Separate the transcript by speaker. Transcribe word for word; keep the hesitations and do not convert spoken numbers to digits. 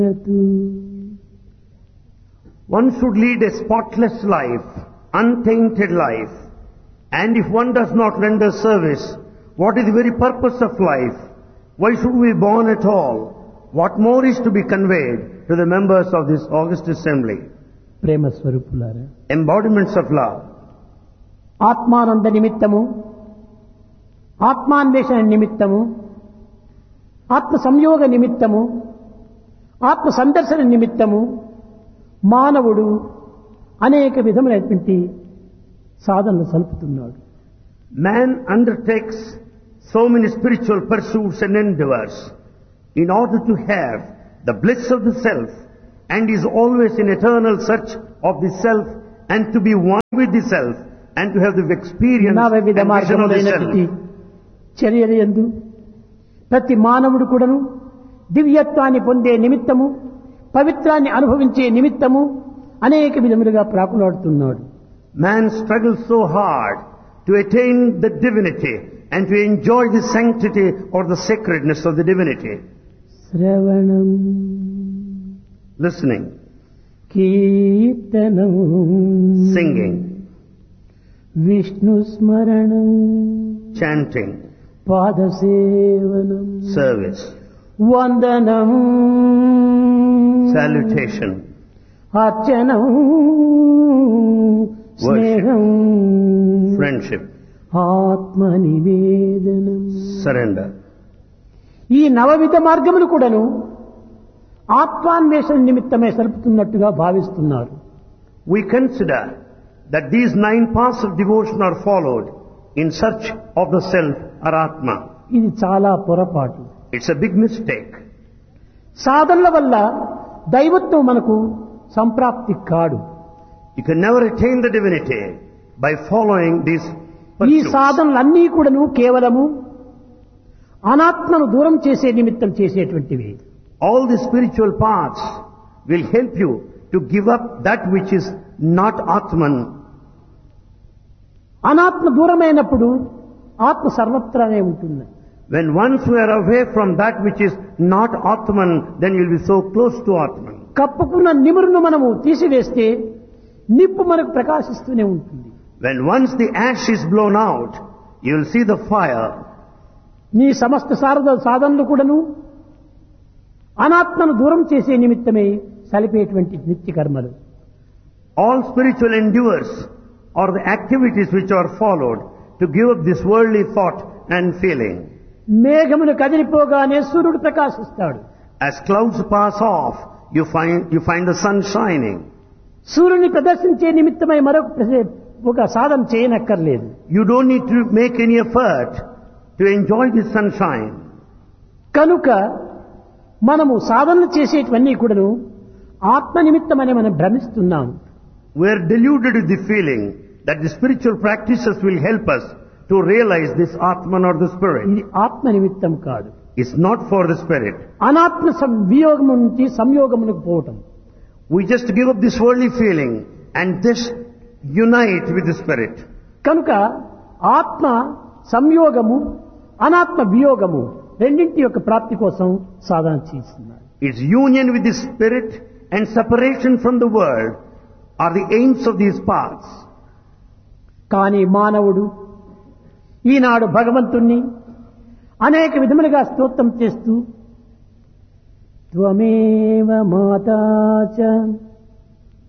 Speaker 1: One should lead a spotless life, untainted life. And if one does not render service, what is the very purpose of life? Why should we be born at all? What more is to be conveyed to the members of this august assembly?
Speaker 2: ప్రేమ స్వరూపులారా,
Speaker 1: Embodiments of love.
Speaker 2: ఆత్మానంద నిమిత్తము, ఆత్మాన్వేషణ నిమిత్తము, ఆత్మ సంయోగ నిమిత్తము, ఆత్మ సందర్శన నిమిత్తము మానవుడు అనేక విధములైనటువంటి సాధనలు సల్పుతున్నాడు.
Speaker 1: Man undertakes so many spiritual pursuits and endeavors in order to have the bliss of the self, and is always in eternal search of the self and to be one with the self and to have the experience
Speaker 2: నవ విధ
Speaker 1: and vision of the self.
Speaker 2: మార్గములైనటువంటి చర్యల యందు ప్రతి మానవుడు కూడాను దివ్యత్వాన్ని పొందే నిమిత్తము, పవిత్రాన్ని అనుభవించే నిమిత్తము అనేక విధములుగా ప్రాకులాడుతున్నాడు.
Speaker 1: Man struggles so hard to attain the divinity and to enjoy the sanctity or the sacredness of the divinity.
Speaker 2: శ్రవణం,
Speaker 1: Listening,
Speaker 2: కీర్తనం,
Speaker 1: singing,
Speaker 2: విష్ణు స్మరణం,
Speaker 1: chanting,
Speaker 2: పాదసేవనం,
Speaker 1: service,
Speaker 2: వందనం,
Speaker 1: salutation,
Speaker 2: అర్చనం, స్నేహం,
Speaker 1: friendship,
Speaker 2: ఆత్మ నివేదనం.
Speaker 1: surrender.
Speaker 2: ఈ నవవిధ మార్గములు కూడాను ఆత్మాన్వేషణ నిమిత్తమే సలుపుతున్నట్టుగా భావిస్తున్నారు.
Speaker 1: We consider that these nine paths of devotion are followed in search of the self or Atma.
Speaker 2: ఇది చాలా పొరపాటు.
Speaker 1: It's a big mistake.
Speaker 2: సాధనల వల్ల దైవత్వం మనకు సంప్రాప్తి కాడు.
Speaker 1: You can never attain the divinity by following these
Speaker 2: ఈ
Speaker 1: pursuits.
Speaker 2: సాధనలన్నీ కూడాను కేవలము అనాత్మను దూరం చేసే నిమిత్తం చేసేటువంటివి.
Speaker 1: All the spiritual paths will help you to give up that which is not Atman.
Speaker 2: అనాత్మ దూరమైనప్పుడు ఆత్మ సర్వత్రానే ఉంటుంది.
Speaker 1: When once we are away from that which is not Atman, then you will be so close to Atman.
Speaker 2: కప్పుకున్న నిమురును మనము తీసివేస్తే నిప్పు మనకు ప్రకాశిస్తూనే ఉంటుంది.
Speaker 1: When once the ash is blown out, you will see the fire.
Speaker 2: నీ సమస్త సారద సాధనలు కూడాను అనాత్మను దూరం చేసే నిమిత్తమే సలిపేటువంటి నిత్య కర్మలు.
Speaker 1: All spiritual endeavors are the activities which are followed to give up this worldly thought and feeling.
Speaker 2: మేఘములు కదిలిపోగానే సూర్యుడు ప్రకాశిస్తాడు.
Speaker 1: As clouds pass off, you find, you find the sun shining.
Speaker 2: సూర్యుని ప్రదర్శించే నిమిత్తమై మరొక ప్రసే- ఒక సాధన చేయనక్కర్లేదు.
Speaker 1: You don't need to make any effort to enjoy the sunshine.
Speaker 2: కనుక మనము సాధనలు చేసేటివన్నీ కూడాను ఆత్మ నిమిత్తమని మనం భ్రమిస్తున్నాం.
Speaker 1: We are deluded with the feeling that the spiritual practices will help us to realize this Atman or the Spirit.
Speaker 2: ఇది ఆత్మ నిమిత్తం కాదు.
Speaker 1: It's not for the Spirit.
Speaker 2: అనాత్మ సంయోగము నుంచి సంయోగమునకు పోవటం.
Speaker 1: We just give up this worldly feeling and just unite with the Spirit.
Speaker 2: కనుక ఆత్మ సంయోగము, అనాత్మ వియోగము రెండింటి యొక్క ప్రాప్తి కోసం సాధన చేస్తున్నారు.
Speaker 1: Its union with the Spirit and separation from the world are the aims of these paths.
Speaker 2: కానీ మానవుడు ఈనాడు భగవంతుణ్ణి అనేక విధములుగా స్తోత్రం చేస్తూ త్వమేవ మాతా చ